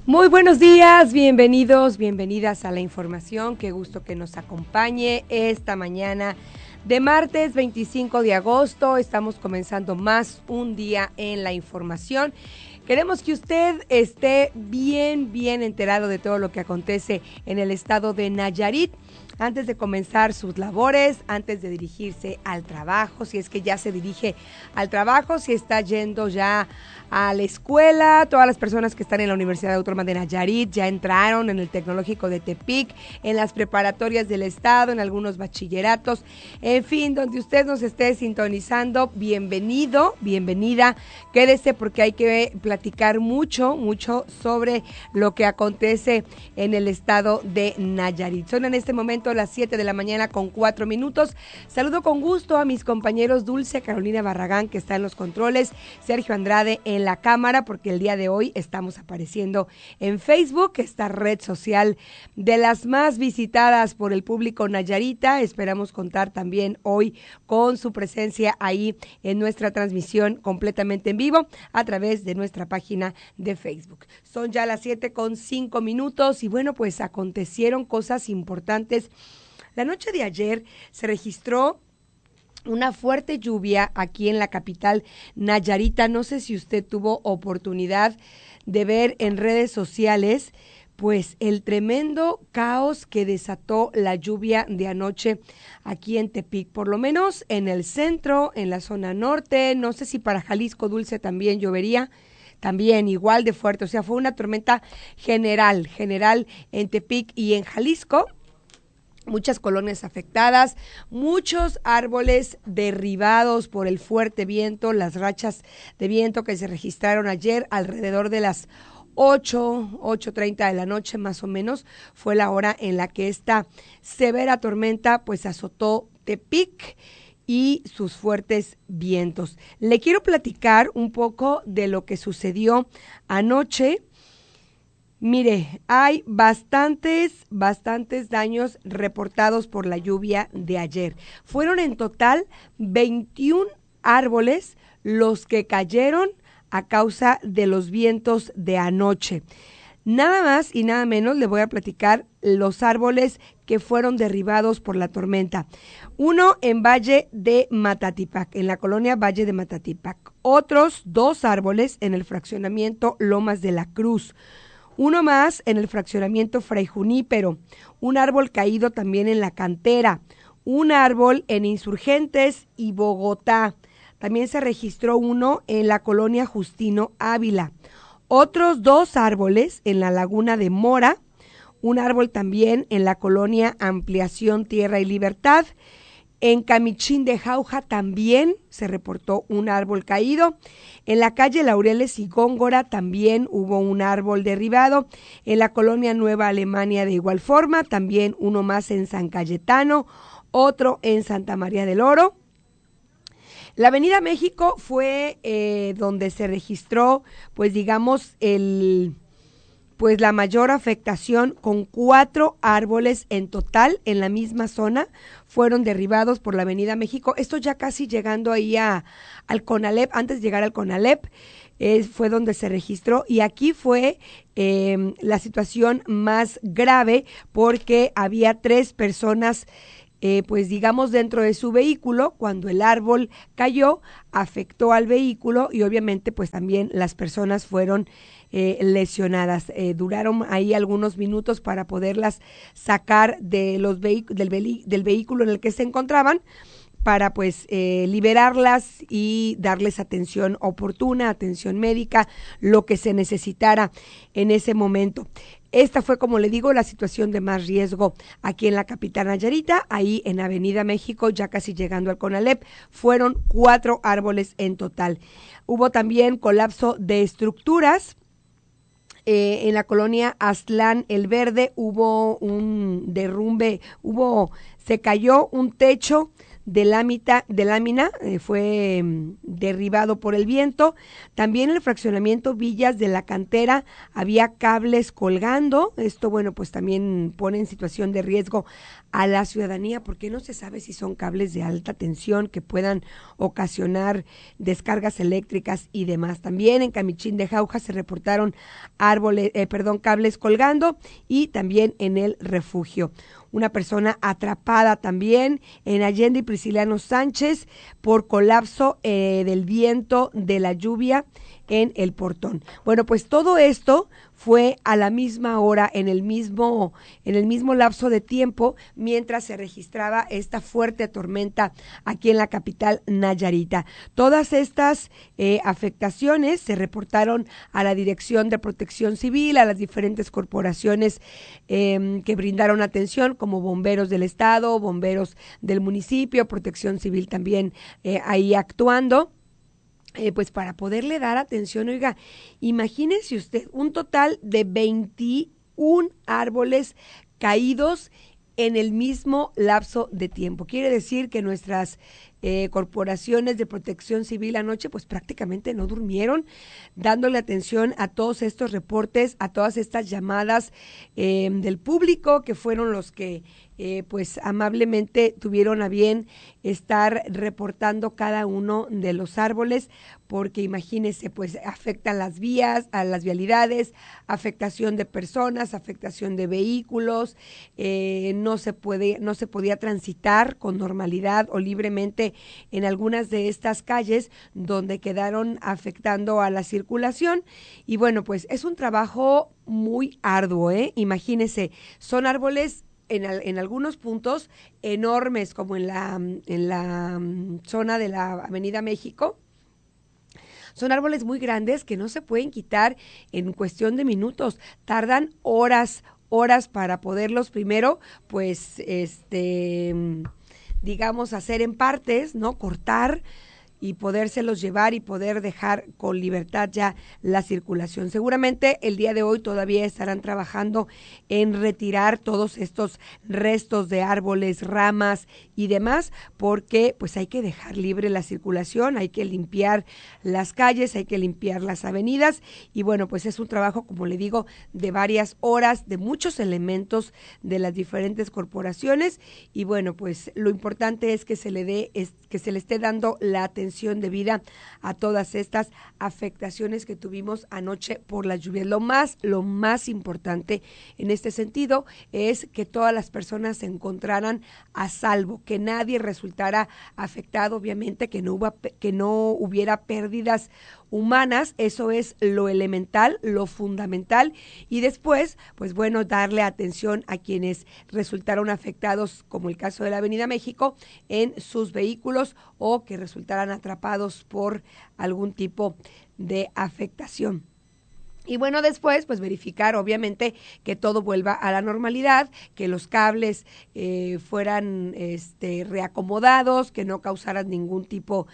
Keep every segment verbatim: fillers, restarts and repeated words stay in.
Muy buenos días, bienvenidos, bienvenidas a la información. Qué gusto que nos acompañe esta mañana de martes veinticinco de agosto. Estamos comenzando más un día en la información. Queremos que usted esté bien, bien enterado de todo lo que acontece en el estado de Nayarit. Antes de comenzar sus labores, antes de dirigirse al trabajo, si es que ya se dirige al trabajo, si está yendo ya a la escuela, todas las personas que están en la Universidad Autónoma de Nayarit ya entraron en el Tecnológico de Tepic, en las preparatorias del estado, en algunos bachilleratos, en fin, donde usted nos esté sintonizando, bienvenido, bienvenida, quédese porque hay que platicar mucho, mucho sobre lo que acontece en el estado de Nayarit. Son en este momento las siete de la mañana con cuatro minutos. Saludo con gusto a mis compañeros Dulce Carolina Barragán, que está en los controles, Sergio Andrade en la cámara, porque el día de hoy estamos apareciendo en Facebook, esta red social de las más visitadas por el público nayarita. Esperamos contar también hoy con su presencia ahí en nuestra transmisión completamente en vivo a través de nuestra página de Facebook. Son ya las siete con cinco minutos y bueno, pues acontecieron cosas importantes. La noche de ayer se registró una fuerte lluvia aquí en la capital nayarita. No sé si usted tuvo oportunidad de ver en redes sociales pues el tremendo caos que desató la lluvia de anoche aquí en Tepic, por lo menos en el centro, en la zona norte. No sé si para Jalisco, Dulce, también llovería. También igual de fuerte, o sea, fue una tormenta general, general en Tepic y en Jalisco. Muchas colonias afectadas, muchos árboles derribados por el fuerte viento, las rachas de viento que se registraron ayer alrededor de las ocho, ocho treinta de la noche más o menos, fue la hora en la que esta severa tormenta pues azotó Tepic y sus fuertes vientos. Le quiero platicar un poco de lo que sucedió anoche. Mire, hay bastantes, bastantes daños reportados por la lluvia de ayer. Fueron en total veintiún árboles los que cayeron a causa de los vientos de anoche. Nada más y nada menos le voy a platicar los árboles que fueron derribados por la tormenta. Uno en Valle de Matatipac, en la colonia Valle de Matatipac. Otros dos árboles en el fraccionamiento Lomas de la Cruz. Uno más en el fraccionamiento Fray Junípero, un árbol caído también en la Cantera, un árbol en Insurgentes y Bogotá. También se registró uno en la colonia Justino Ávila. Otros dos árboles en la Laguna de Mora, un árbol también en la colonia Ampliación Tierra y Libertad. En Camichín de Jauja también se reportó un árbol caído. En la calle Laureles y Góngora también hubo un árbol derribado. En la colonia Nueva Alemania de igual forma, también uno más en San Cayetano, otro en Santa María del Oro. La Avenida México fue eh, donde se registró, pues digamos, el... pues la mayor afectación, con cuatro árboles en total en la misma zona fueron derribados por la Avenida México. Esto ya casi llegando ahí a, al Conalep, antes de llegar al Conalep, eh, fue donde se registró y aquí fue eh, la situación más grave porque había tres personas Eh, pues digamos dentro de su vehículo. Cuando el árbol cayó, afectó al vehículo y obviamente pues también las personas fueron eh, lesionadas. Eh, duraron ahí algunos minutos para poderlas sacar de los vehic- del, ve- del vehículo en el que se encontraban, para pues eh, liberarlas y darles atención oportuna, atención médica, lo que se necesitara en ese momento. Esta fue, como le digo, la situación de más riesgo aquí en la capital nayarita, ahí en Avenida México, ya casi llegando al Conalep, fueron cuatro árboles en total. Hubo también colapso de estructuras. Eh, en la colonia Aztlán el Verde hubo un derrumbe, hubo, se cayó un techo de lámina, de lámina eh, fue eh, derribado por el viento. También el fraccionamiento Villas de la Cantera había cables colgando. Esto, bueno, pues también pone en situación de riesgo a la ciudadanía porque no se sabe si son cables de alta tensión que puedan ocasionar descargas eléctricas y demás. También en Camichín de Jauja se reportaron árboles, eh, perdón, cables colgando y también en el refugio. Una persona atrapada también en Allende y Prisciliano Sánchez por colapso eh, del viento de la lluvia en el portón. Bueno, pues todo esto fue a la misma hora, en el mismo, en el mismo lapso de tiempo, mientras se registraba esta fuerte tormenta aquí en la capital Nayarita. Todas estas eh, afectaciones se reportaron a la Dirección de Protección Civil, a las diferentes corporaciones eh, que brindaron atención, como bomberos del estado, bomberos del municipio, Protección Civil también eh, ahí actuando. Eh, pues para poderle dar atención, oiga, imagínese usted un total de veintiún árboles caídos en el mismo lapso de tiempo. Quiere decir que nuestras eh, corporaciones de protección civil anoche pues prácticamente no durmieron, dándole atención a todos estos reportes, a todas estas llamadas eh, del público, que fueron los que eh, pues amablemente tuvieron a bien estar reportando cada uno de los árboles, porque imagínense, pues afectan las vías, a las vialidades, afectación de personas, afectación de vehículos, eh, no se puede, no se podía transitar con normalidad o libremente en algunas de estas calles donde quedaron afectando a la circulación. Y bueno, pues es un trabajo muy arduo, ¿eh? Imagínense, son árboles En, en algunos puntos enormes, como en la, en la zona de la Avenida México. Son árboles muy grandes que no se pueden quitar en cuestión de minutos. Tardan horas, horas para poderlos primero, pues, este, digamos, hacer en partes, ¿no? Cortar y podérselos llevar y poder dejar con libertad ya la circulación. Seguramente el día de hoy todavía estarán trabajando en retirar todos estos restos de árboles, ramas y demás, porque pues hay que dejar libre la circulación, hay que limpiar las calles, hay que limpiar las avenidas y bueno, pues es un trabajo, como le digo, de varias horas, de muchos elementos de las diferentes corporaciones y bueno, pues lo importante es que se le dé, es que se le esté dando la atención debida a todas estas afectaciones que tuvimos anoche por las lluvias. Lo más, lo más importante en este sentido es que todas las personas se encontraran a salvo, que nadie resultara afectado, obviamente que no hubo, que no hubiera pérdidas humanas, eso es lo elemental, lo fundamental, y después, pues bueno, darle atención a quienes resultaron afectados, como el caso de la Avenida México, en sus vehículos o que resultaran atrapados por algún tipo de afectación. Y bueno, después, pues verificar, obviamente, que todo vuelva a la normalidad, que los cables eh, fueran este, reacomodados, que no causaran ningún tipo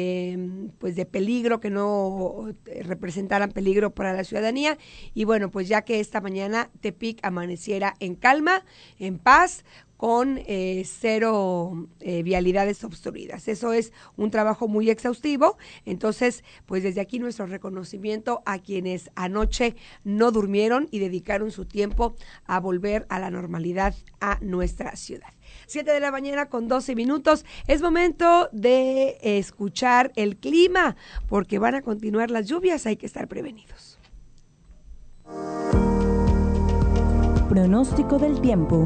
eh, pues de peligro, que no representaran peligro para la ciudadanía. Y bueno, pues ya que esta mañana Tepic amaneciera en calma, en paz, con eh, cero eh, vialidades obstruidas. Eso es un trabajo muy exhaustivo. Entonces, pues desde aquí nuestro reconocimiento a quienes anoche no durmieron y dedicaron su tiempo a volver a la normalidad a nuestra ciudad. Siete de la mañana con doce minutos. Es momento de escuchar el clima, porque van a continuar las lluvias, hay que estar prevenidos. Pronóstico del tiempo.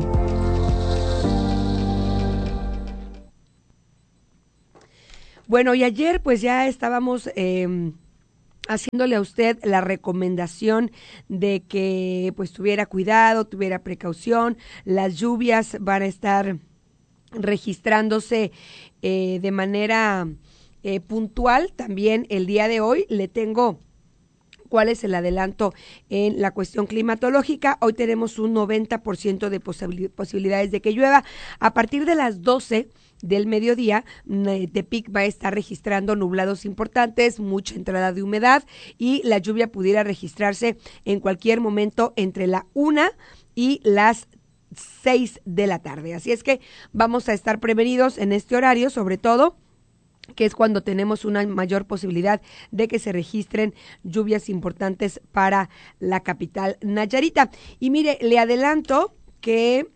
Bueno, y ayer pues ya estábamos eh, haciéndole a usted la recomendación de que pues tuviera cuidado, tuviera precaución. Las lluvias van a estar registrándose eh, de manera eh, puntual. También el día de hoy le tengo cuál es el adelanto en la cuestión climatológica. Hoy tenemos un noventa por ciento de posibilidades de que llueva. A partir de las doce del mediodía, Tepic va a estar registrando nublados importantes, mucha entrada de humedad y la lluvia pudiera registrarse en cualquier momento entre la una y las seis de la tarde. Así es que vamos a estar prevenidos en este horario, sobre todo, que es cuando tenemos una mayor posibilidad de que se registren lluvias importantes para la capital nayarita. Y mire, le adelanto que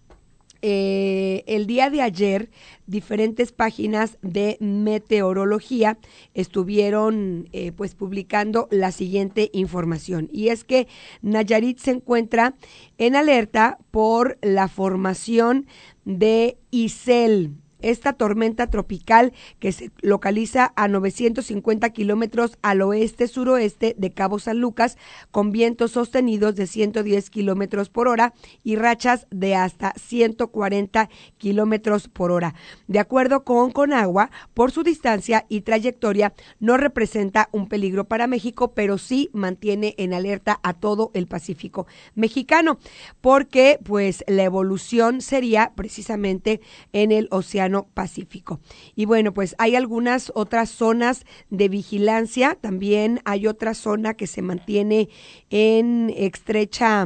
Eh, el día de ayer, diferentes páginas de meteorología estuvieron eh, pues publicando la siguiente información, y es que Nayarit se encuentra en alerta por la formación de Isel, esta tormenta tropical que se localiza a novecientos cincuenta kilómetros al oeste-suroeste de Cabo San Lucas, con vientos sostenidos de ciento diez kilómetros por hora y rachas de hasta ciento cuarenta kilómetros por hora. De acuerdo con Conagua, por su distancia y trayectoria, no representa un peligro para México, pero sí mantiene en alerta a todo el Pacífico mexicano, porque pues la evolución sería precisamente en el océano Pacífico. Y bueno, pues hay algunas otras zonas de vigilancia, también hay otra zona que se mantiene en estrecha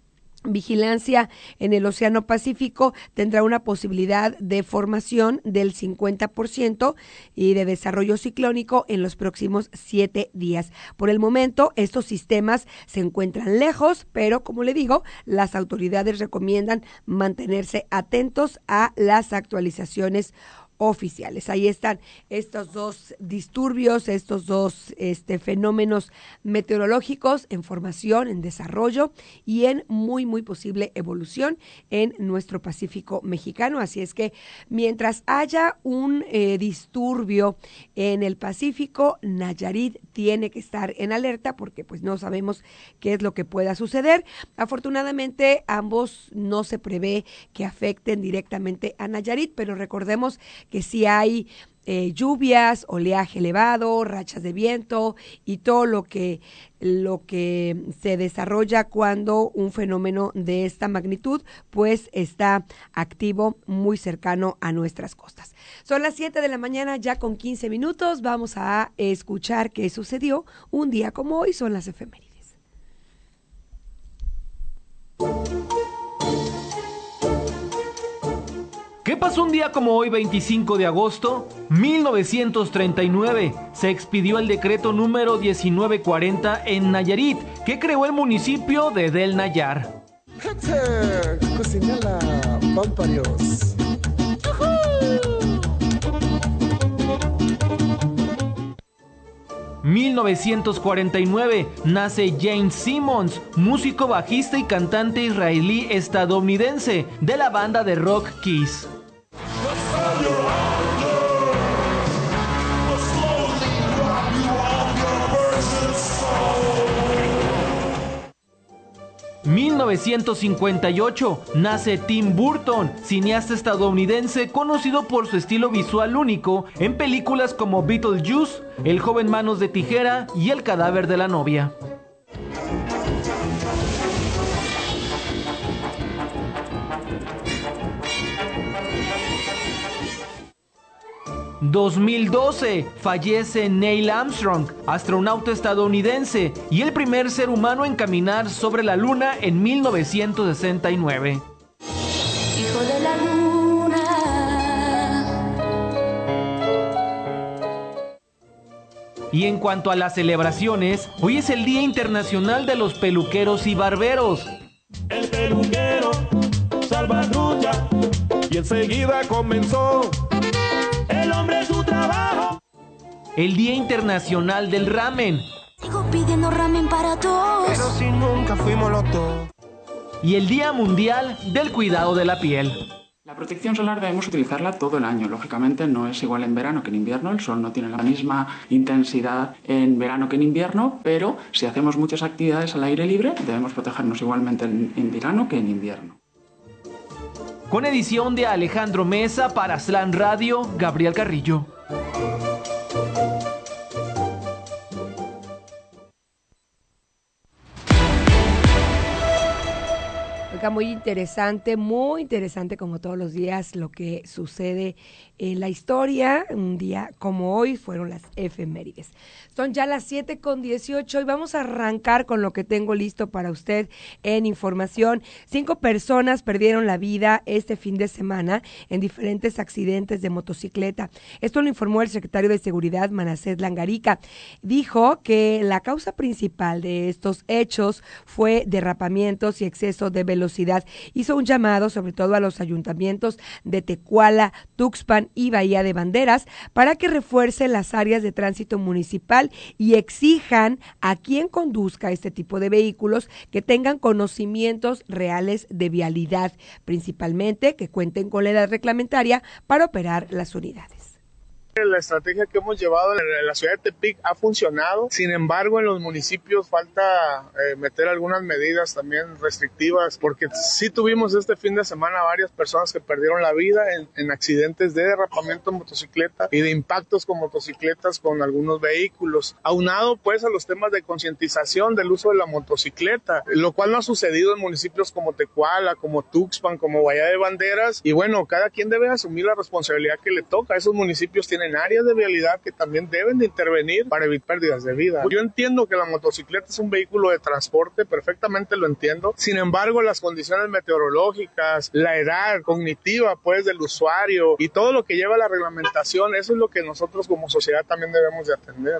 vigilancia en el Océano Pacífico, tendrá una posibilidad de formación del cincuenta por ciento y de desarrollo ciclónico en los próximos siete días. Por el momento, estos sistemas se encuentran lejos, pero como le digo, las autoridades recomiendan mantenerse atentos a las actualizaciones oficiales. Ahí están estos dos disturbios, estos dos este, fenómenos meteorológicos en formación, en desarrollo y en muy, muy posible evolución en nuestro Pacífico mexicano. Así es que mientras haya un eh, disturbio en el Pacífico, Nayarit tiene que estar en alerta porque pues no sabemos qué es lo que pueda suceder. Afortunadamente, ambos no se prevé que afecten directamente a Nayarit, pero recordemos que si hay eh, lluvias, oleaje elevado, rachas de viento y todo lo que, lo que se desarrolla cuando un fenómeno de esta magnitud pues está activo muy cercano a nuestras costas. Son las siete de la mañana ya con quince minutos, vamos a escuchar qué sucedió un día como hoy, son las efemérides. ¿Qué pasó un día como hoy, veinticinco de agosto? mil novecientos treinta y nueve. Se expidió el decreto número diecinueve cuarenta en Nayarit, que creó el municipio de Del Nayar. mil novecientos cuarenta y nueve. Nace James Simmons, músico, bajista y cantante israelí estadounidense de la banda de rock Kiss. mil novecientos cincuenta y ocho. Nace Tim Burton, cineasta estadounidense conocido por su estilo visual único en películas como Beetlejuice, El joven manos de tijera y El cadáver de la novia. dos mil doce. Fallece Neil Armstrong, astronauta estadounidense y el primer ser humano en caminar sobre la Luna en mil novecientos sesenta y nueve. Hijo de la luna. Y en cuanto a las celebraciones, hoy es el Día Internacional de los Peluqueros y Barberos. El peluquero salvatrucha y enseguida comenzó el hombre su trabajo. El Día Internacional del Ramen. Sigo pidiendo ramen para todos. Pero si nunca fuimos los dos. Y el Día Mundial del Cuidado de la Piel. La protección solar debemos utilizarla todo el año. Lógicamente no es igual en verano que en invierno. El sol no tiene la misma intensidad en verano que en invierno, pero si hacemos muchas actividades al aire libre, debemos protegernos igualmente en, en verano que en invierno. Con edición de Alejandro Mesa para Slam Radio, Gabriel Carrillo. Oiga, muy interesante, muy interesante como todos los días lo que sucede en la historia. Un día como hoy fueron las efemérides. Son ya las siete con dieciocho y vamos a arrancar con lo que tengo listo para usted en información. Cinco personas perdieron la vida este fin de semana en diferentes accidentes de motocicleta. Esto lo informó el secretario de Seguridad, Manasés Langarica. Dijo que la causa principal de estos hechos fue derrapamientos y exceso de velocidad. Hizo un llamado sobre todo a los ayuntamientos de Tecuala, Tuxpan y Bahía de Banderas para que refuercen las áreas de tránsito municipal y exijan a quien conduzca este tipo de vehículos que tengan conocimientos reales de vialidad, principalmente que cuenten con la edad reglamentaria para operar las unidades. La estrategia que hemos llevado en la ciudad de Tepic ha funcionado, sin embargo en los municipios falta eh, meter algunas medidas también restrictivas, porque sí tuvimos este fin de semana varias personas que perdieron la vida en, en accidentes de derrapamiento en motocicleta y de impactos con motocicletas con algunos vehículos, aunado pues a los temas de concientización del uso de la motocicleta, lo cual no ha sucedido en municipios como Tecuala, como Tuxpan, como Bahía de Banderas, y bueno, cada quien debe asumir la responsabilidad que le toca. Esos municipios tienen en áreas de vialidad que también deben de intervenir para evitar pérdidas de vida. Yo entiendo que la motocicleta es un vehículo de transporte, perfectamente lo entiendo. Sin embargo, las condiciones meteorológicas, la edad cognitiva pues del usuario y todo lo que lleva a la reglamentación, eso es lo que nosotros como sociedad también debemos de atender.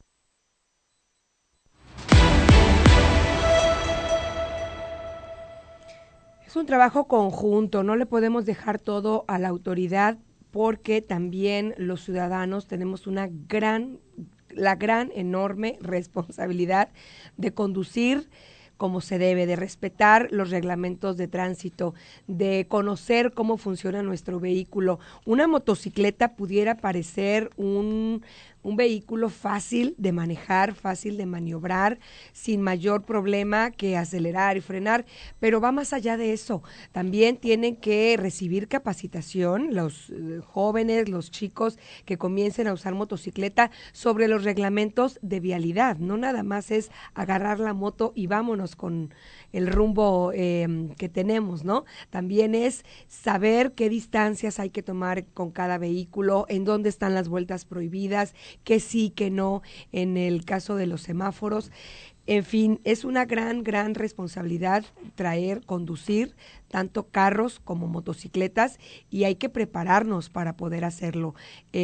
Es un trabajo conjunto, no le podemos dejar todo a la autoridad, porque también los ciudadanos tenemos una gran, la gran, enorme responsabilidad de conducir como se debe, de respetar los reglamentos de tránsito, de conocer cómo funciona nuestro vehículo. Una motocicleta pudiera parecer un, un vehículo fácil de manejar, fácil de maniobrar, sin mayor problema que acelerar y frenar, pero va más allá de eso. También tienen que recibir capacitación los eh, jóvenes, los chicos que comiencen a usar motocicleta sobre los reglamentos de vialidad. No nada más es agarrar la moto y vámonos con el rumbo eh, que tenemos, ¿no? También es saber qué distancias hay que tomar con cada vehículo, en dónde están las vueltas prohibidas, que sí, que no, en el caso de los semáforos. En fin, es una gran, gran responsabilidad traer, conducir tanto carros como motocicletas y hay que prepararnos para poder hacerlo.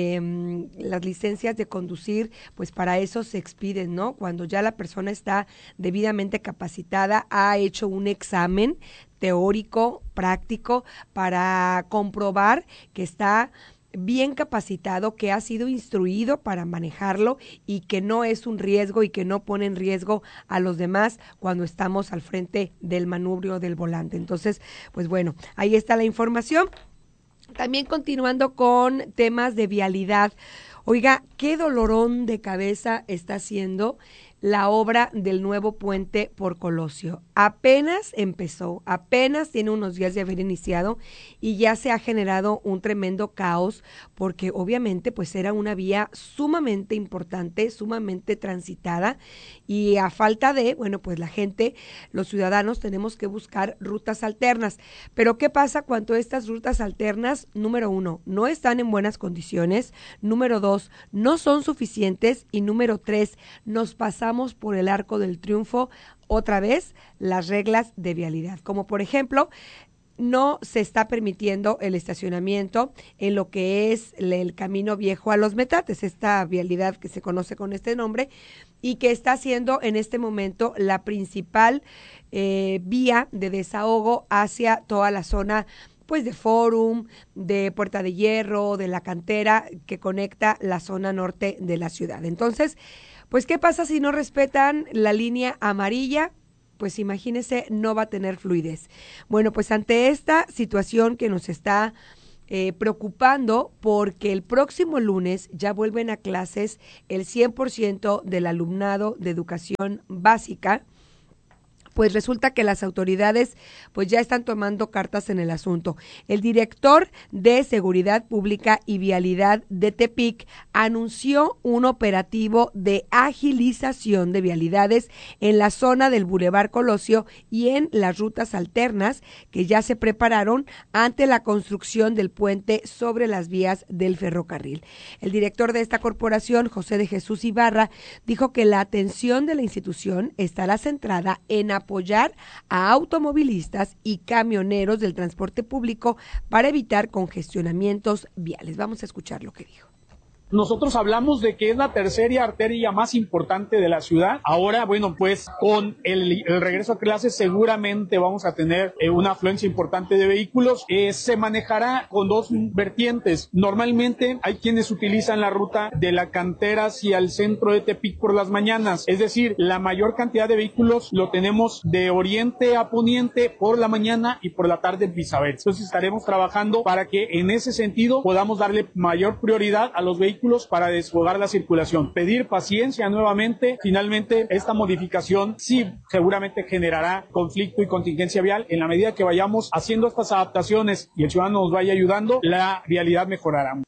Eh, las licencias de conducir, pues para eso se expiden, ¿no? Cuando ya la persona está debidamente capacitada, ha hecho un examen teórico, práctico, para comprobar que está bien capacitado, que ha sido instruido para manejarlo y que no es un riesgo y que no pone en riesgo a los demás cuando estamos al frente del manubrio del volante. Entonces, pues bueno, ahí está la información. También continuando con temas de vialidad. Oiga, qué dolorón de cabeza está haciendo la obra del nuevo puente por Colosio. Apenas empezó, apenas tiene unos días de haber iniciado y ya se ha generado un tremendo caos porque obviamente pues era una vía sumamente importante, sumamente transitada y a falta de, bueno, pues la gente, los ciudadanos tenemos que buscar rutas alternas. Pero ¿qué pasa cuando estas rutas alternas, número uno, no están en buenas condiciones, número dos, no son suficientes y número tres, nos pasamos por el Arco del Triunfo otra vez las reglas de vialidad, como por ejemplo no se está permitiendo el estacionamiento en lo que es el camino viejo a los Metates, esta vialidad que se conoce con este nombre y que está siendo en este momento la principal eh, vía de desahogo hacia toda la zona pues de Fórum, de Puerta de Hierro, de la Cantera, que conecta la zona norte de la ciudad. Entonces, pues, ¿qué pasa si no respetan la línea amarilla? Pues imagínese, no va a tener fluidez. Bueno, pues ante esta situación que nos está eh, preocupando, porque el próximo lunes ya vuelven a clases el cien por ciento del alumnado de educación básica, pues resulta que las autoridades pues ya están tomando cartas en el asunto. El director de Seguridad Pública y Vialidad de Tepic anunció un operativo de agilización de vialidades en la zona del Boulevard Colosio y en las rutas alternas que ya se prepararon ante la construcción del puente sobre las vías del ferrocarril. El director de esta corporación, José de Jesús Ibarra, dijo que la atención de la institución estará centrada en apoyar a automovilistas y camioneros del transporte público para evitar congestionamientos viales. Vamos a escuchar lo que dijo. Nosotros hablamos de que es la tercera arteria más importante de la ciudad. Ahora, bueno, pues con el, el regreso a clases seguramente vamos a tener eh, una afluencia importante de vehículos. Eh, se manejará con dos vertientes. Normalmente hay quienes utilizan la ruta de la cantera hacia el centro de Tepic por las mañanas. Es decir, la mayor cantidad de vehículos lo tenemos de oriente a poniente por la mañana y por la tarde viceversa. Entonces estaremos trabajando para que en ese sentido podamos darle mayor prioridad a los vehículos para desfogar la circulación. Pedir paciencia nuevamente. Finalmente, esta modificación sí seguramente generará conflicto y contingencia vial. En la medida que vayamos haciendo estas adaptaciones y el ciudadano nos vaya ayudando, la vialidad mejorará.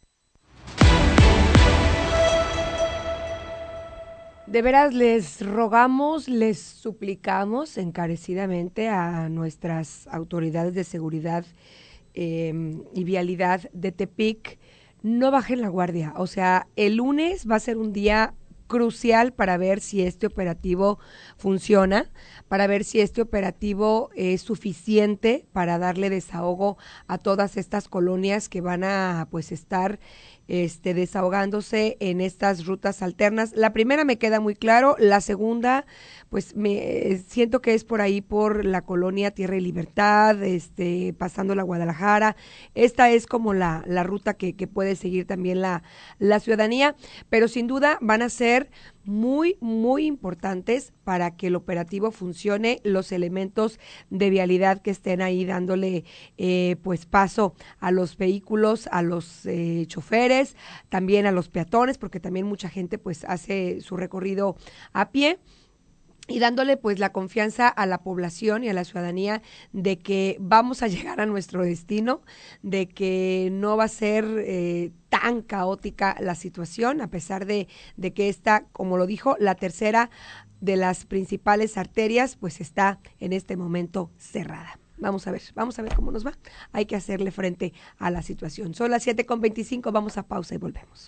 De veras les rogamos, les suplicamos encarecidamente a nuestras autoridades de seguridad eh, y vialidad de Tepic, no bajen la guardia. O sea, el lunes va a ser un día crucial para ver si este operativo funciona, para ver si este operativo es suficiente para darle desahogo a todas estas colonias que van a pues estar este desahogándose en estas rutas alternas. La primera me queda muy claro, la segunda pues me siento que es por ahí por la colonia Tierra y Libertad, este pasando la Guadalajara. Esta es como la, la ruta que, que puede seguir también la, la ciudadanía, pero sin duda van a ser muy, muy importantes para que el operativo funcione, los elementos de vialidad que estén ahí dándole eh, pues paso a los vehículos, a los eh, choferes, también a los peatones, porque también mucha gente pues hace su recorrido a pie, y dándole pues la confianza a la población y a la ciudadanía de que vamos a llegar a nuestro destino, de que no va a ser eh, tan caótica la situación, a pesar de, de que esta, como lo dijo, la tercera de las principales arterias, pues está en este momento cerrada. Vamos a ver, vamos a ver cómo nos va. Hay que hacerle frente a la situación. Son las siete con veinticinco, vamos a pausa y volvemos.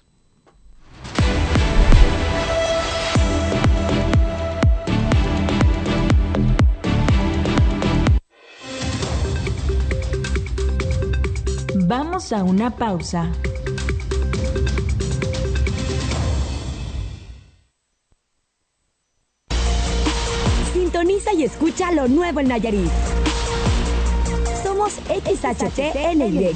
Vamos a una pausa. Sintoniza y escucha lo nuevo en Nayarit. Somos X H T N Y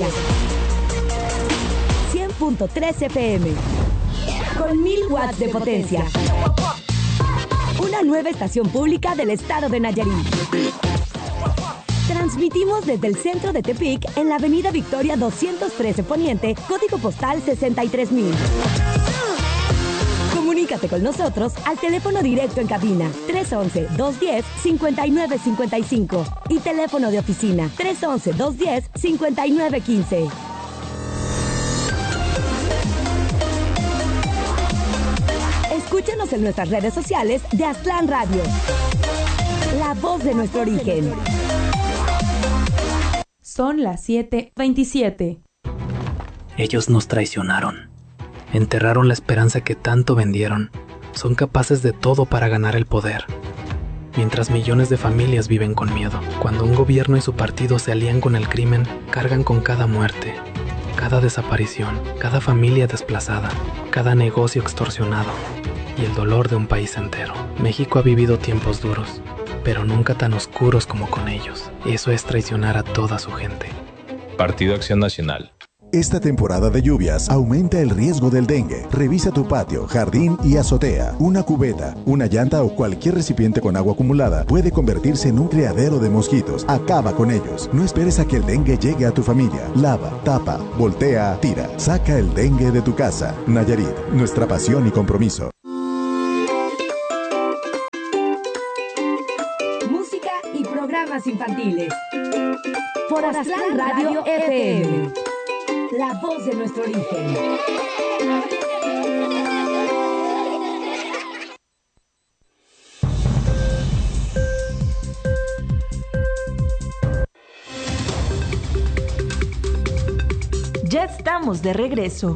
cien punto tres F M con mil watts de potencia. Una nueva estación pública del estado de Nayarit. Transmitimos desde el centro de Tepic en la avenida Victoria doscientos trece Poniente, código postal sesenta y tres mil. Comunícate con nosotros al teléfono directo en cabina tres once, dos diez, cincuenta y nueve cincuenta y cinco y teléfono de oficina tres once, dos diez, cincuenta y nueve quince. Escúchanos en nuestras redes sociales de Aztlán Radio. La voz de nuestro origen. Son las siete veintisiete. Ellos nos traicionaron. Enterraron la esperanza que tanto vendieron. Son capaces de todo para ganar el poder. Mientras millones de familias viven con miedo. Cuando un gobierno y su partido se alían con el crimen, cargan con cada muerte, cada desaparición, cada familia desplazada, cada negocio extorsionado y el dolor de un país entero. México ha vivido tiempos duros, pero nunca tan oscuros como con ellos. Eso es traicionar a toda su gente. Partido Acción Nacional. Esta temporada de lluvias aumenta el riesgo del dengue. Revisa tu patio, jardín y azotea. Una cubeta, una llanta o cualquier recipiente con agua acumulada puede convertirse en un criadero de mosquitos. Acaba con ellos. No esperes a que el dengue llegue a tu familia. Lava, tapa, voltea, tira. Saca el dengue de tu casa. Nayarit, nuestra pasión y compromiso. programas infantiles. Por Aztlán Radio F M, la voz de nuestro origen. Ya estamos de regreso.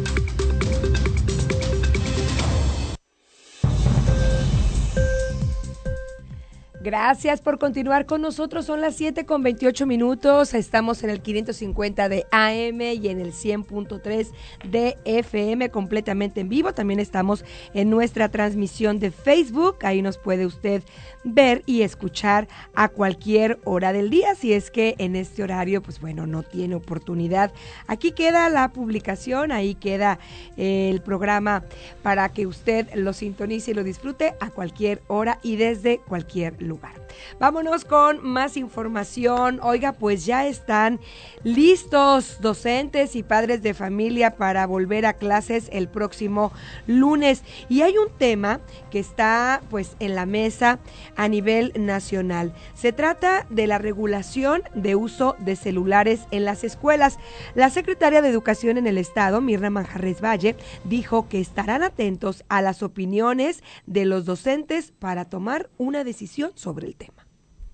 Gracias por continuar con nosotros. Son las siete con veintiocho minutos. Estamos en el quinientos cincuenta de A M y en el cien punto tres de F M completamente en vivo. También estamos en nuestra transmisión de Facebook. Ahí nos puede usted ver y escuchar a cualquier hora del día. Si es que en este horario, pues bueno, no tiene oportunidad. Aquí queda la publicación, ahí queda eh, el programa para que usted lo sintonice y lo disfrute a cualquier hora y desde cualquier lugar. Vámonos con más información. Oiga, pues ya están listos docentes y padres de familia para volver a clases el próximo lunes. Y hay un tema que está pues en la mesa a nivel nacional. Se trata de la regulación de uso de celulares en las escuelas. La secretaria de Educación en el Estado, Mirna Manjarres Valle, dijo que estarán atentos a las opiniones de los docentes para tomar una decisión sobre el tema.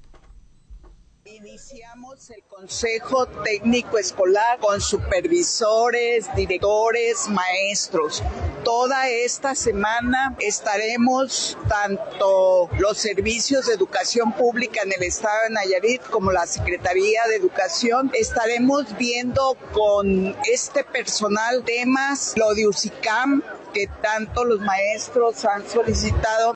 Iniciamos el Consejo Técnico Escolar con supervisores, directores, maestros. Toda esta semana estaremos, tanto los servicios de educación pública en el estado de Nayarit como la Secretaría de Educación, estaremos viendo con este personal temas, lo de U C I C A M, que tanto los maestros han solicitado.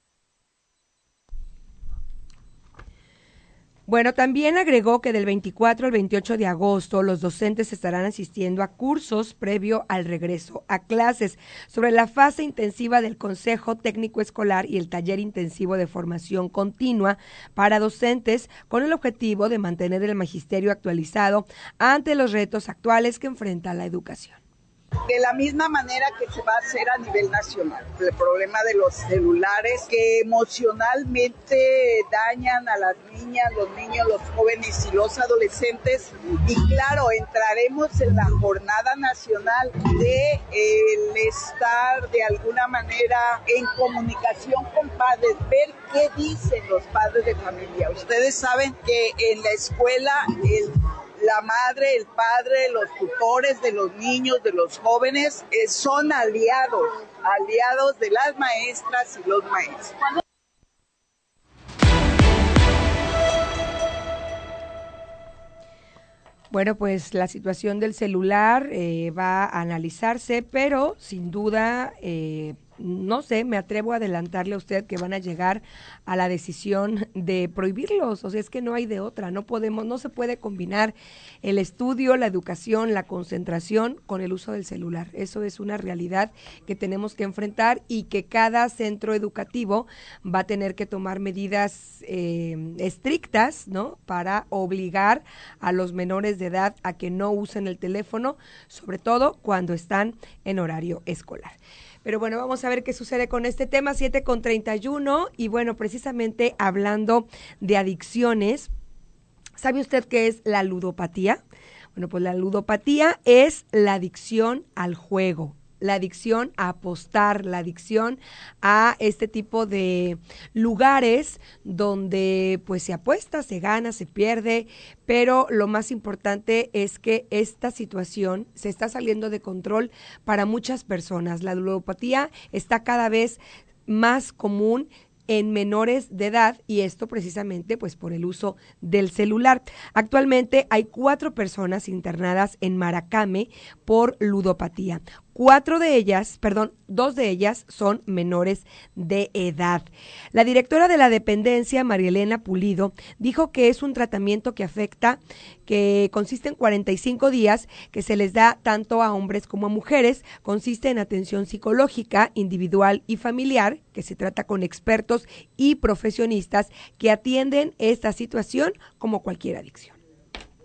Bueno, también agregó que del veinticuatro al veintiocho de agosto los docentes estarán asistiendo a cursos previo al regreso a clases sobre la fase intensiva del Consejo Técnico Escolar y el taller intensivo de formación continua para docentes con el objetivo de mantener el magisterio actualizado ante los retos actuales que enfrenta la educación. De la misma manera que se va a hacer a nivel nacional, el problema de los celulares que emocionalmente dañan a las niñas, los niños, los jóvenes y los adolescentes. Y claro, entraremos en la jornada nacional de el estar de alguna manera en comunicación con padres, ver qué dicen los padres de familia. Ustedes saben que en la escuela el la madre, el padre, los tutores de los niños, de los jóvenes, eh, son aliados, aliados de las maestras y los maestros. Bueno, pues la situación del celular eh, va a analizarse, pero sin duda, eh, no sé, me atrevo a adelantarle a usted que van a llegar a la decisión de prohibirlos. O sea, es que no hay de otra, no podemos, no se puede combinar el estudio, la educación, la concentración con el uso del celular. Eso es una realidad que tenemos que enfrentar y que cada centro educativo va a tener que tomar medidas eh, estrictas, ¿no?, para obligar a los menores de edad a que no usen el teléfono, sobre todo cuando están en horario escolar. Pero bueno, vamos a ver qué sucede con este tema, siete con treinta y uno, y bueno, precisamente hablando de adicciones, ¿sabe usted qué es la ludopatía? Bueno, pues la ludopatía es la adicción al juego, la adicción a apostar, la adicción a este tipo de lugares donde pues se apuesta, se gana, se pierde, pero lo más importante es que esta situación se está saliendo de control para muchas personas. La ludopatía está cada vez más común en menores de edad y esto precisamente pues por el uso del celular. Actualmente hay cuatro personas internadas en Maracame por ludopatía. Cuatro de ellas, perdón, dos de ellas son menores de edad. La directora de la dependencia, María Elena Pulido, dijo que es un tratamiento que afecta, que consiste en cuarenta y cinco días, que se les da tanto a hombres como a mujeres, consiste en atención psicológica, individual y familiar, que se trata con expertos y profesionistas que atienden esta situación como cualquier adicción.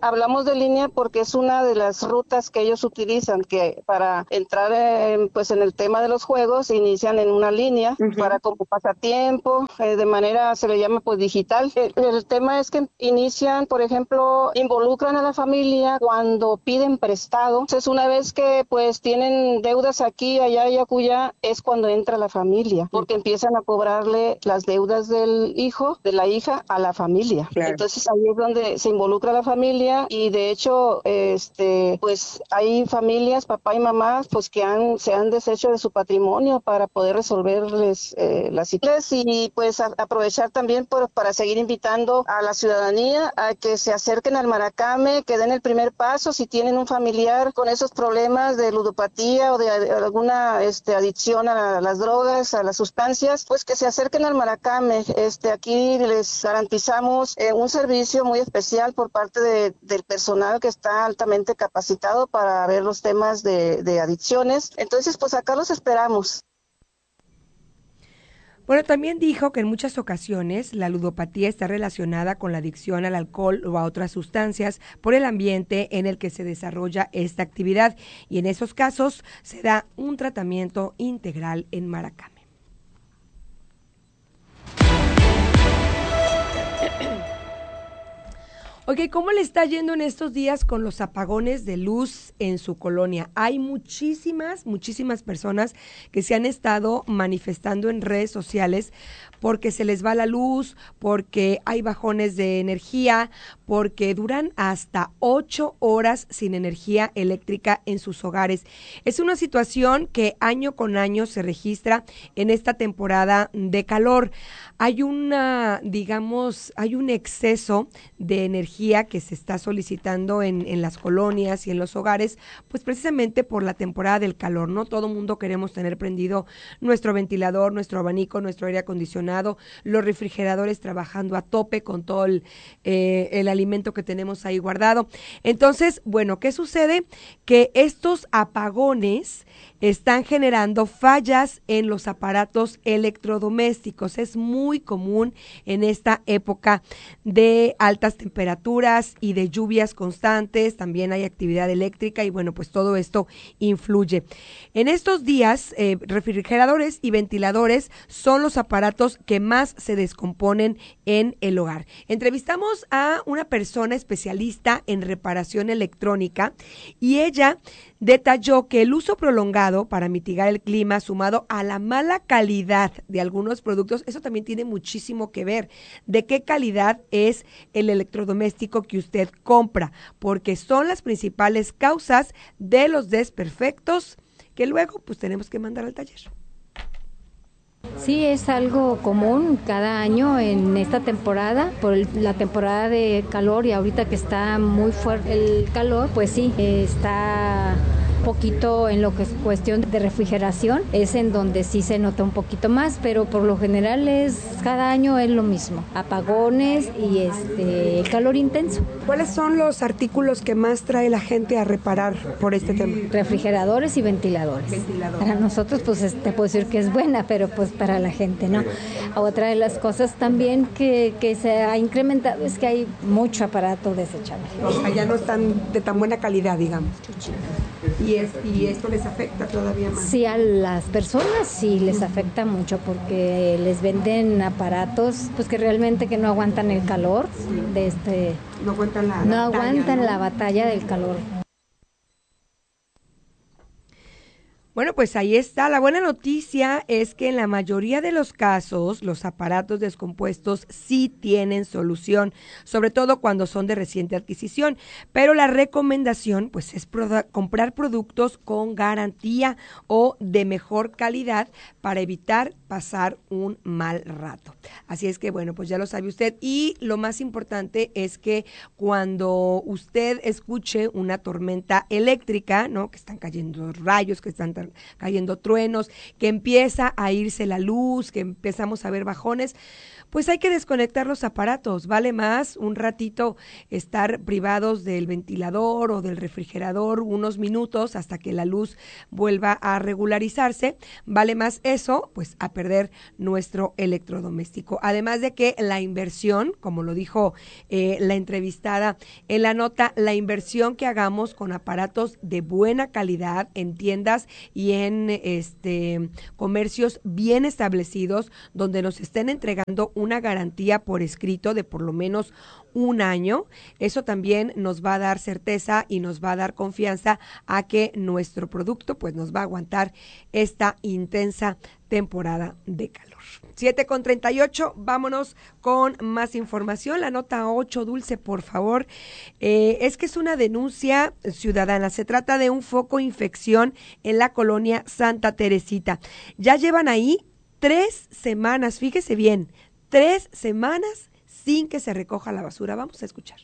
Hablamos de línea porque es una de las rutas que ellos utilizan, que para entrar en, pues en el tema de los juegos inician en una línea uh-huh. para como pasatiempo, eh, de manera se le llama pues digital. El, el tema es que inician, por ejemplo, involucran a la familia cuando piden prestado. Entonces una vez que pues tienen deudas aquí, allá y acullá, es cuando entra la familia, porque empiezan a cobrarle las deudas del hijo, de la hija, a la familia. Claro. Entonces ahí es donde se involucra la familia y de hecho, este, pues hay familias, papá y mamá, pues que han, se han deshecho de su patrimonio para poder resolverles eh, las situaciones y pues a, aprovechar también por, para seguir invitando a la ciudadanía a que se acerquen al Maracame, que den el primer paso si tienen un familiar con esos problemas de ludopatía o de alguna este, adicción a las drogas, a las sustancias, pues que se acerquen al Maracame. Este, aquí les garantizamos eh, un servicio muy especial por parte de, del personal que está altamente capacitado para ver los temas de, de adicciones. Entonces, pues acá los esperamos. Bueno, también dijo que en muchas ocasiones la ludopatía está relacionada con la adicción al alcohol o a otras sustancias por el ambiente en el que se desarrolla esta actividad y en esos casos se da un tratamiento integral en Maracame. Ok, ¿cómo le está yendo en estos días con los apagones de luz en su colonia? Hay muchísimas, muchísimas personas que se han estado manifestando en redes sociales porque se les va la luz, porque hay bajones de energía, porque duran hasta ocho horas sin energía eléctrica en sus hogares. Es una situación que año con año se registra en esta temporada de calor. Hay una, digamos, hay un exceso de energía que se está solicitando en, en las colonias y en los hogares, pues precisamente por la temporada del calor, ¿no? Todo mundo queremos tener prendido nuestro ventilador, nuestro abanico, nuestro aire acondicionado, los refrigeradores trabajando a tope con todo el, eh, el alimento que tenemos ahí guardado. Entonces, bueno, ¿qué sucede? Que estos apagones están generando fallas en los aparatos electrodomésticos. Es muy común en esta época de altas temperaturas y de lluvias constantes. También hay actividad eléctrica y bueno, pues todo esto influye. En estos días, eh, refrigeradores y ventiladores son los aparatos que más se descomponen en el hogar. Entrevistamos a una persona especialista en reparación electrónica y ella detalló que el uso prolongado para mitigar el clima sumado a la mala calidad de algunos productos, eso también tiene muchísimo que ver de qué calidad es el electrodoméstico que usted compra, porque son las principales causas de los desperfectos que luego pues tenemos que mandar al taller. Sí, es algo común cada año en esta temporada, por el, la temporada de calor y ahorita que está muy fuerte el calor, pues sí, eh, está poquito en lo que es cuestión de refrigeración, es en donde sí se nota un poquito más, pero por lo general es cada año es lo mismo, apagones y este calor intenso. ¿Cuáles son los artículos que más trae la gente a reparar por este tema? Refrigeradores y ventiladores. Ventiladores. Para nosotros pues te puedo decir que es buena, pero pues para la gente no. Otra de las cosas también que, que se ha incrementado es que hay mucho aparato desechable. O sea, ya no están de tan buena calidad, digamos. Y, es, y esto les afecta todavía más. Sí, a las personas sí les afecta mucho porque les venden aparatos pues que realmente que no aguantan el calor de este no aguantan la no batalla, aguantan ¿no? la batalla del calor. Bueno, pues ahí está. La buena noticia es que en la mayoría de los casos los aparatos descompuestos sí tienen solución, sobre todo cuando son de reciente adquisición, pero la recomendación pues es produ- comprar productos con garantía o de mejor calidad para evitar pasar un mal rato. Así es que bueno, pues ya lo sabe usted y lo más importante es que cuando usted escuche una tormenta eléctrica, ¿no? Que están cayendo rayos, que están cayendo truenos, que empieza a irse la luz, que empezamos a ver bajones, pues hay que desconectar los aparatos. Vale más un ratito estar privados del ventilador o del refrigerador unos minutos hasta que la luz vuelva a regularizarse. Vale más eso, pues, a perder nuestro electrodoméstico. Además de que la inversión, como lo dijo eh, la entrevistada en la nota, la inversión que hagamos con aparatos de buena calidad en tiendas y en este comercios bien establecidos, donde nos estén entregando una garantía por escrito de por lo menos un año, eso también nos va a dar certeza y nos va a dar confianza a que nuestro producto pues nos va a aguantar esta intensa temporada de calor. siete con treinta y ocho, vámonos con más información. La nota ocho, Dulce, por favor. Eh, es que es una denuncia ciudadana. Se trata de un foco infección en la colonia Santa Teresita. Ya llevan ahí tres semanas, fíjese bien, tres semanas sin que se recoja la basura. Vamos a escuchar.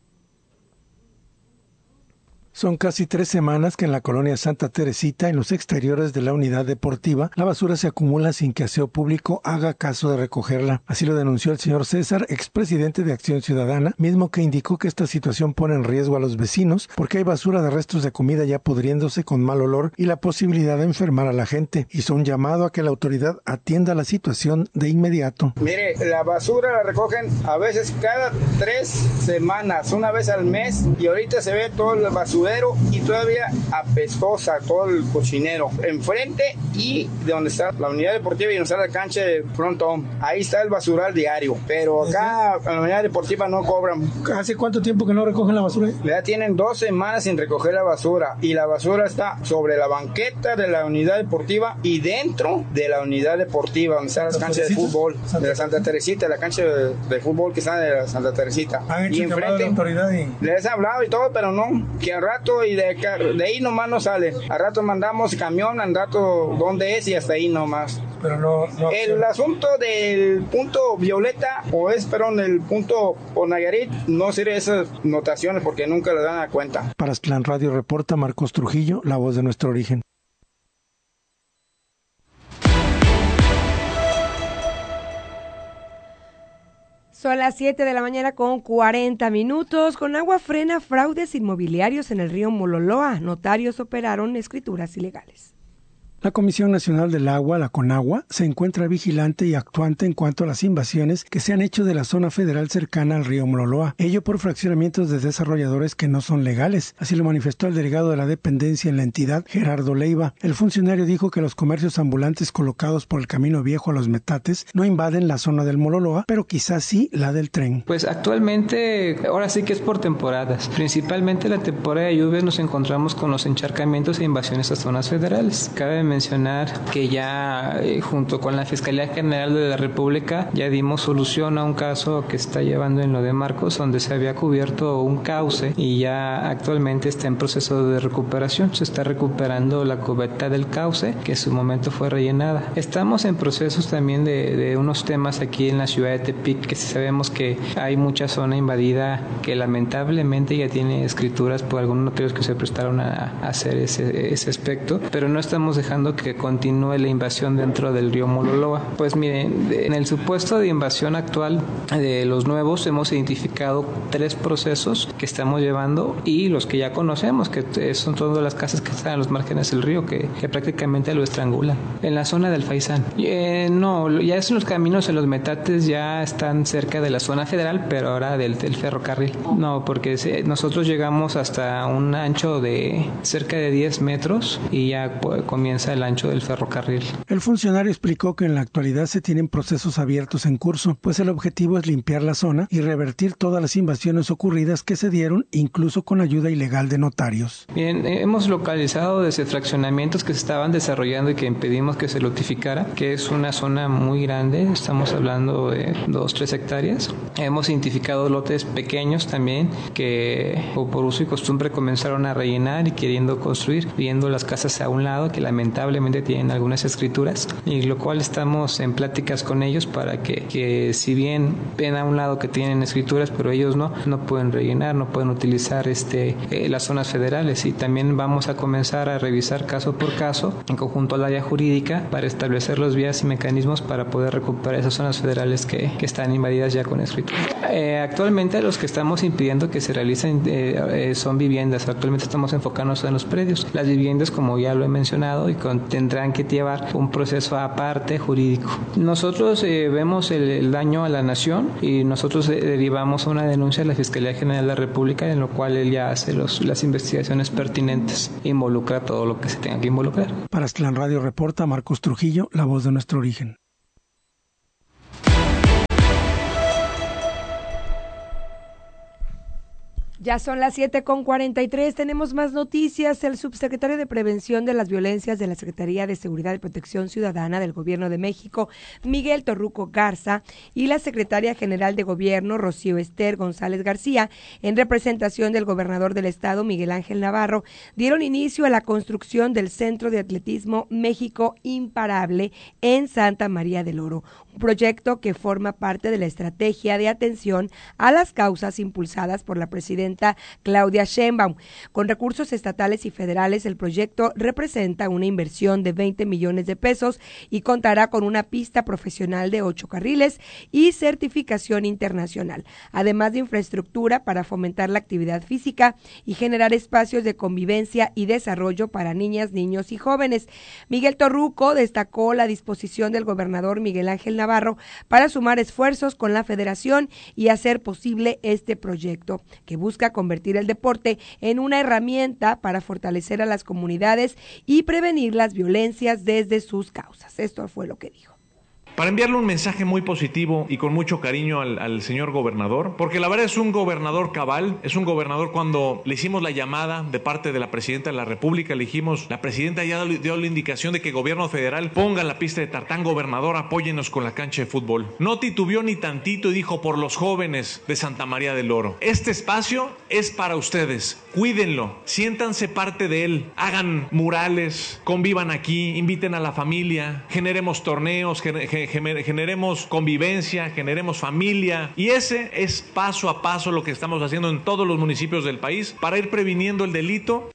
Son casi tres semanas que en la colonia Santa Teresita, en los exteriores de la unidad deportiva, la basura se acumula sin que Aseo Público haga caso de recogerla. Así lo denunció el señor César, expresidente de Acción Ciudadana, mismo que indicó que esta situación pone en riesgo a los vecinos porque hay basura de restos de comida ya pudriéndose con mal olor y la posibilidad de enfermar a la gente. Hizo un llamado a que la autoridad atienda la situación de inmediato. Mire, la basura la recogen a veces cada tres semanas, una vez al mes, y ahorita se ve todo el basura y todavía apestosa, todo el cochinero enfrente y de donde está la unidad deportiva y donde está la cancha de frontón, ahí está el basural diario, pero acá en la unidad deportiva no cobran. ¿Hace cuánto tiempo que no recogen la basura? Ya tienen dos semanas sin recoger la basura y la basura está sobre la banqueta de la unidad deportiva y dentro de la unidad deportiva donde están las canchas de fútbol de la Santa Teresita, la cancha de, de fútbol que está de la Santa Teresita. ¿Han hecho y enfrente la autoridad y... les he hablado y todo, pero no, que al rato y de, de ahí nomás no sale. Al rato mandamos camión, al rato dónde es y hasta ahí nomás. Pero no, no el asunto del punto Violeta o es, perdón, el punto por Nayarit, no sirve esas notaciones porque nunca le dan a cuenta. Para Aztlán Radio reporta Marcos Trujillo, la voz de nuestro origen. Son las siete de la mañana con cuarenta minutos. Con agua frena fraudes inmobiliarios en el río Mololoa. Notarios operaron escrituras ilegales. La Comisión Nacional del Agua, la CONAGUA, se encuentra vigilante y actuante en cuanto a las invasiones que se han hecho de la zona federal cercana al río Mololoa, ello por fraccionamientos de desarrolladores que no son legales. Así lo manifestó el delegado de la dependencia en la entidad, Gerardo Leiva. El funcionario dijo que los comercios ambulantes colocados por el Camino Viejo a los Metates no invaden la zona del Mololoa, pero quizás sí la del tren. Pues actualmente, ahora sí que es por temporadas. Principalmente la temporada de lluvias nos encontramos con los encharcamientos e invasiones a zonas federales. Cabe mencionar que ya eh, junto con la Fiscalía General de la República ya dimos solución a un caso que está llevando en lo de Marcos, donde se había cubierto un cauce y ya actualmente está en proceso de recuperación. Se está recuperando la cubeta del cauce que en su momento fue rellenada. Estamos en procesos también de, de unos temas aquí en la ciudad de Tepic, que sabemos que hay mucha zona invadida que lamentablemente ya tiene escrituras por algunos notarios que se prestaron a, a hacer ese, ese aspecto, pero no estamos dejando que continúe la invasión dentro del río Mololoa. Pues miren, en el supuesto de invasión actual de los nuevos hemos identificado tres procesos que estamos llevando y los que ya conocemos, que son todas las casas que están a los márgenes del río, que, que prácticamente lo estrangulan. En la zona del Faisán. Eh, no, ya es los caminos en los Metates ya están cerca de la zona federal, pero ahora del, del ferrocarril. No, porque se, nosotros llegamos hasta un ancho de cerca de diez metros y ya pues, comienza el ancho del ferrocarril. El funcionario explicó que en la actualidad se tienen procesos abiertos en curso, pues el objetivo es limpiar la zona y revertir todas las invasiones ocurridas que se dieron, incluso con ayuda ilegal de notarios. Bien, hemos localizado desde fraccionamientos que se estaban desarrollando y que impedimos que se notificara, que es una zona muy grande, estamos hablando de dos, tres hectáreas. Hemos identificado lotes pequeños también que o por uso y costumbre comenzaron a rellenar y queriendo construir, viendo las casas a un lado que lamentablemente tienen algunas escrituras escrituras, y lo cual estamos en pláticas con ellos para que, que si bien ven a un lado que tienen escrituras, pero ellos no, no pueden rellenar, no pueden utilizar este eh, las zonas federales, y también vamos a comenzar a revisar caso por caso en conjunto al área jurídica para establecer los vías y mecanismos para poder recuperar esas zonas federales que, que están invadidas ya con escritura. Eh, actualmente los que estamos impidiendo que se realicen eh, eh, son viviendas. Actualmente estamos enfocándonos en los predios. Las viviendas, como ya lo he mencionado, y con, tendrán que llevar un proceso aparte jurídico. Nosotros eh, vemos el, el daño a la nación y nosotros eh, derivamos una denuncia a la Fiscalía General de la República, en lo cual él ya hace los, las investigaciones pertinentes, involucra todo lo que se tenga que involucrar. Para Aztlán Radio reporta Marcos Trujillo, la voz de nuestro origen. Ya son las siete con cuarenta y tres, tenemos más noticias. El subsecretario de Prevención de las Violencias de la Secretaría de Seguridad y Protección Ciudadana del Gobierno de México, Miguel Torruco Garza, y la secretaria general de Gobierno, Rocío Ester González García, en representación del gobernador del estado, Miguel Ángel Navarro, dieron inicio a la construcción del Centro de Atletismo México Imparable en Santa María del Oro, un proyecto que forma parte de la estrategia de atención a las causas impulsadas por la presidenta Claudia Sheinbaum. Con recursos estatales y federales, el proyecto representa una inversión de veinte millones de pesos y contará con una pista profesional de ocho carriles y certificación internacional, además de infraestructura para fomentar la actividad física y generar espacios de convivencia y desarrollo para niñas, niños y jóvenes. Miguel Torruco destacó la disposición del gobernador Miguel Ángel Navarro para sumar esfuerzos con la federación y hacer posible este proyecto, que busca convertir el deporte en una herramienta para fortalecer a las comunidades y prevenir las violencias desde sus causas. Esto fue lo que dijo. Para enviarle un mensaje muy positivo y con mucho cariño al, al señor gobernador, porque la verdad es un gobernador cabal, es un gobernador. Cuando le hicimos la llamada de parte de la presidenta de la República, le dijimos, la presidenta ya dio la indicación de que el gobierno federal ponga la pista de tartán. Gobernador, apóyenos con la cancha de fútbol. No titubeó ni tantito y dijo, por los jóvenes de Santa María del Oro, este espacio es para ustedes, cuídenlo, siéntanse parte de él, hagan murales, convivan aquí, inviten a la familia, generemos torneos, generemos generemos convivencia, generemos familia, y ese es paso a paso lo que estamos haciendo en todos los municipios del país para ir previniendo el delito.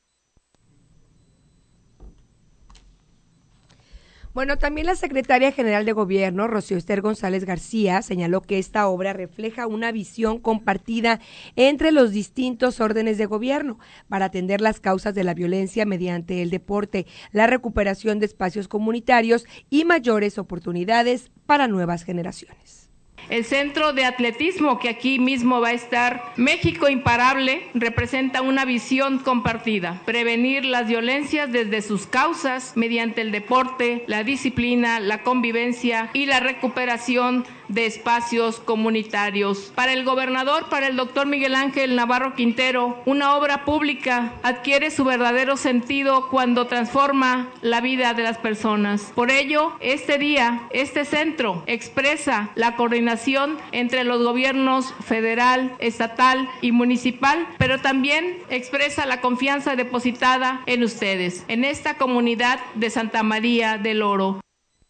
Bueno, también la secretaria general de Gobierno, Rocío Ester González García, señaló que esta obra refleja una visión compartida entre los distintos órdenes de gobierno para atender las causas de la violencia mediante el deporte, la recuperación de espacios comunitarios y mayores oportunidades para nuevas generaciones. El Centro de Atletismo, que aquí mismo va a estar, México Imparable, representa una visión compartida: prevenir las violencias desde sus causas mediante el deporte, la disciplina, la convivencia y la recuperación de espacios comunitarios. Para el gobernador, para el doctor Miguel Ángel Navarro Quintero, una obra pública adquiere su verdadero sentido cuando transforma la vida de las personas. Por ello, este día, este centro expresa la coordinación entre los gobiernos federal, estatal y municipal, pero también expresa la confianza depositada en ustedes, en esta comunidad de Santa María del Oro.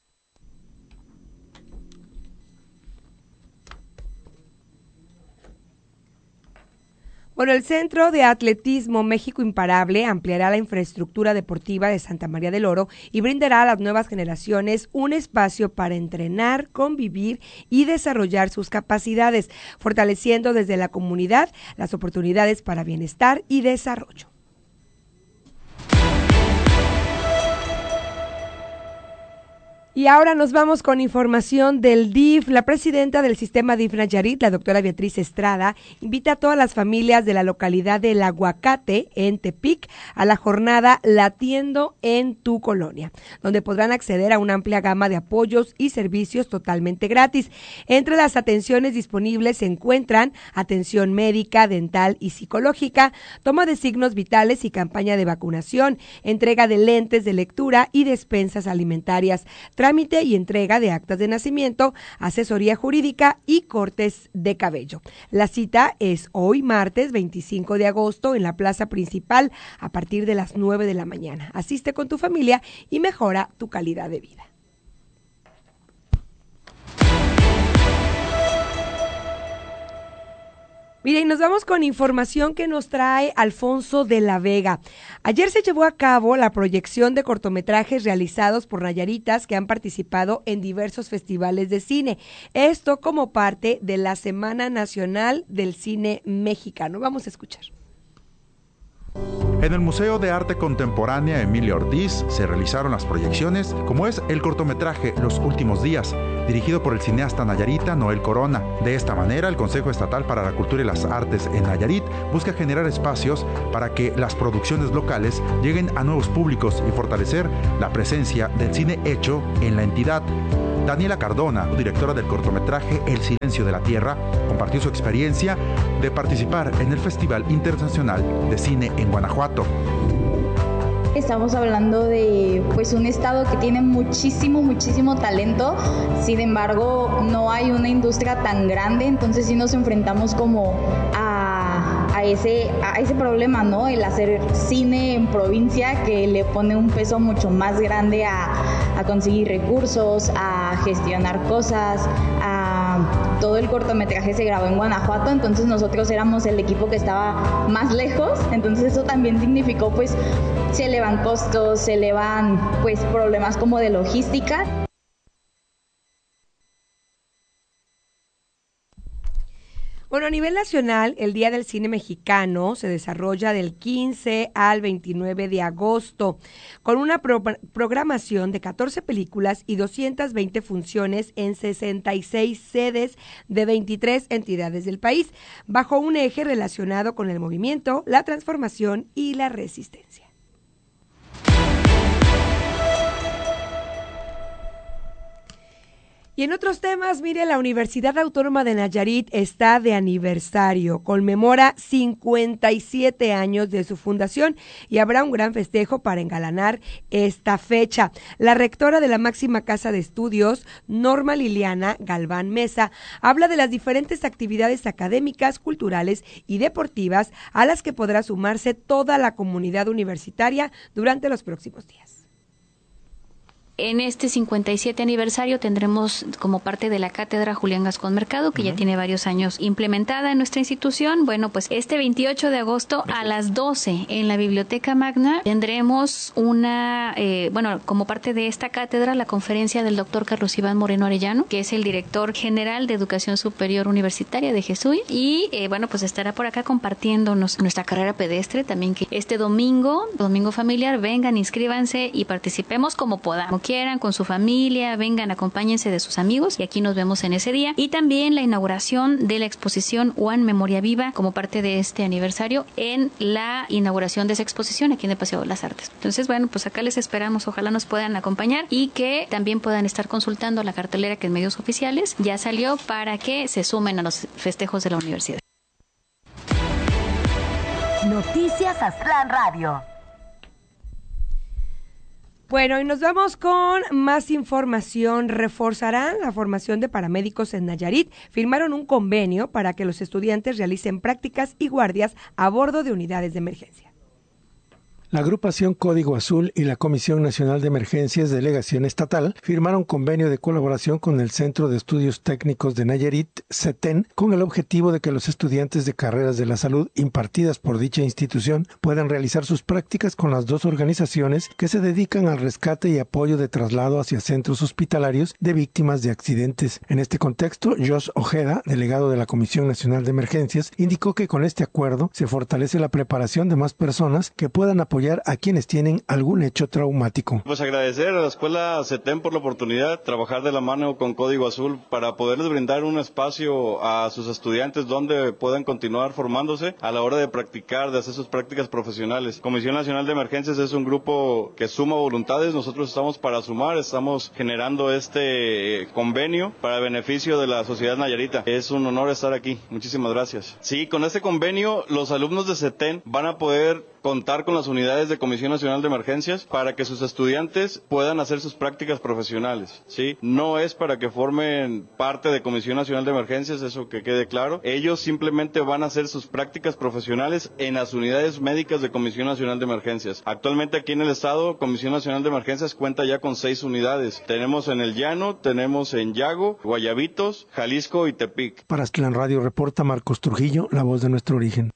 Bueno, el Centro de Atletismo México Imparable ampliará la infraestructura deportiva de Santa María del Oro y brindará a las nuevas generaciones un espacio para entrenar, convivir y desarrollar sus capacidades, fortaleciendo desde la comunidad las oportunidades para bienestar y desarrollo. Y ahora nos vamos con información del D I F. La presidenta del sistema D I F Nayarit, la doctora Beatriz Estrada, invita a todas las familias de la localidad del Aguacate, en Tepic, a la jornada Latiendo en tu Colonia, donde podrán acceder a una amplia gama de apoyos y servicios totalmente gratis. Entre las atenciones disponibles se encuentran atención médica, dental y psicológica, toma de signos vitales y campaña de vacunación, entrega de lentes de lectura y despensas alimentarias, trámite y entrega de actas de nacimiento, asesoría jurídica y cortes de cabello. La cita es hoy, martes veinticinco de agosto, en la plaza principal a partir de las nueve de la mañana. Asiste con tu familia y mejora tu calidad de vida. Mire, y nos vamos con información que nos trae Alfonso de la Vega. Ayer se llevó a cabo la proyección de cortometrajes realizados por nayaritas que han participado en diversos festivales de cine. Esto como parte de la Semana Nacional del Cine Mexicano. Vamos a escuchar. En el Museo de Arte Contemporánea Emilio Ortiz se realizaron las proyecciones, como es el cortometraje Los Últimos Días, dirigido por el cineasta nayarita Noel Corona. De esta manera, el Consejo Estatal para la Cultura y las Artes en Nayarit busca generar espacios para que las producciones locales lleguen a nuevos públicos y fortalecer la presencia del cine hecho en la entidad. Daniela Cardona, directora del cortometraje El Silencio de la Tierra, compartió su experiencia de participar en el Festival Internacional de Cine en Guanajuato. Estamos hablando de pues un estado que tiene muchísimo, muchísimo talento, sin embargo no hay una industria tan grande, entonces sí nos enfrentamos como a, a, ese, a ese problema, ¿no? El hacer cine en provincia que le pone un peso mucho más grande a, a conseguir recursos, a gestionar cosas, a todo el cortometraje se grabó en Guanajuato, entonces nosotros éramos el equipo que estaba más lejos, entonces eso también significó pues se elevan costos, se elevan pues problemas como de logística. Bueno, a nivel nacional, el Día del Cine Mexicano se desarrolla del quince al veintinueve de agosto, con una pro programación de catorce películas y doscientas veinte funciones en sesenta y seis sedes de veintitrés entidades del país, bajo un eje relacionado con el movimiento, la transformación y la resistencia. Y en otros temas, mire, la Universidad Autónoma de Nayarit está de aniversario, conmemora cincuenta y siete años de su fundación y habrá un gran festejo para engalanar esta fecha. La rectora de la máxima casa de estudios, Norma Liliana Galván Mesa, habla de las diferentes actividades académicas, culturales y deportivas a las que podrá sumarse toda la comunidad universitaria durante los próximos días. En este cincuenta y siete aniversario tendremos como parte de la cátedra Julián Gascón Mercado, que uh-huh. ya tiene varios años implementada en nuestra institución. Bueno, pues este veintiocho de agosto a las doce en la Biblioteca Magna tendremos una, eh, bueno, como parte de esta cátedra, la conferencia del doctor Carlos Iván Moreno Arellano, que es el director general de Educación Superior Universitaria de GESUY, y eh, bueno, pues estará por acá compartiéndonos nuestra carrera pedestre también, que este domingo, domingo familiar, vengan, inscríbanse y participemos como podamos. Quieran, con su familia, vengan, acompáñense de sus amigos y aquí nos vemos en ese día. Y también la inauguración de la exposición One Memoria Viva como parte de este aniversario en la inauguración de esa exposición aquí en el Paseo de las Artes. Entonces, bueno, pues acá les esperamos, ojalá nos puedan acompañar y que también puedan estar consultando la cartelera que en medios oficiales ya salió para que se sumen a los festejos de la universidad. Noticias Aztlán Radio. Bueno, y nos vamos con más información. Reforzarán la formación de paramédicos en Nayarit. Firmaron un convenio para que los estudiantes realicen prácticas y guardias a bordo de unidades de emergencia. La agrupación Código Azul y la Comisión Nacional de Emergencias Delegación Estatal firmaron convenio de colaboración con el Centro de Estudios Técnicos de Nayarit, CETEN, con el objetivo de que los estudiantes de carreras de la salud impartidas por dicha institución puedan realizar sus prácticas con las dos organizaciones que se dedican al rescate y apoyo de traslado hacia centros hospitalarios de víctimas de accidentes. En este contexto, Josh Ojeda, delegado de la Comisión Nacional de Emergencias, indicó que con este acuerdo se fortalece la preparación de más personas que puedan apoyar a quienes tienen algún hecho traumático. Pues agradecer a la escuela CETEN por la oportunidad de trabajar de la mano con Código Azul para poderles brindar un espacio a sus estudiantes donde puedan continuar formándose a la hora de practicar, de hacer sus prácticas profesionales. Comisión Nacional de Emergencias es un grupo que suma voluntades, nosotros estamos para sumar, estamos generando este convenio para el beneficio de la sociedad nayarita. Es un honor estar aquí, muchísimas gracias. Sí, con este convenio los alumnos de CETEN van a poder contar con las unidades de Comisión Nacional de Emergencias para que sus estudiantes puedan hacer sus prácticas profesionales, ¿sí? No es para que formen parte de Comisión Nacional de Emergencias, eso que quede claro. Ellos simplemente van a hacer sus prácticas profesionales en las unidades médicas de Comisión Nacional de Emergencias. Actualmente aquí en el estado, Comisión Nacional de Emergencias cuenta ya con seis unidades. Tenemos en El Llano, tenemos en Yago, Guayabitos, Jalisco y Tepic. Para Aztlán Radio reporta Marcos Trujillo, la voz de nuestro origen.